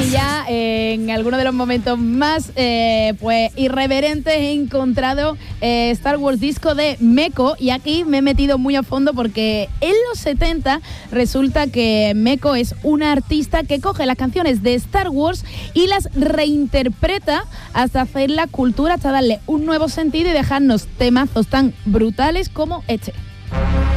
Y ya en alguno de los momentos más pues irreverentes he encontrado Star Wars Disco de Meco, y aquí me he metido muy a fondo porque en los 70 resulta que Meco es una artista que coge las canciones de Star Wars y las reinterpreta hasta hacer la cultura, hasta darle un nuevo sentido y dejarnos temazos tan brutales como este.